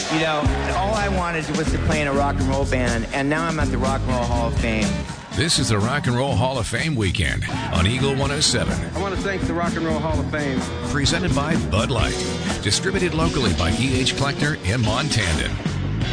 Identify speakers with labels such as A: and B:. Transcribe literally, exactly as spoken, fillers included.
A: You know, all I wanted was to play in a rock and roll band, and now I'm at the Rock and Roll Hall of Fame.
B: This is the Rock and Roll Hall of Fame weekend on Eagle one oh seven.
C: I want to thank the Rock and Roll Hall of Fame.
B: Presented by Bud Light. Distributed locally by E H Kleckner in Montandon.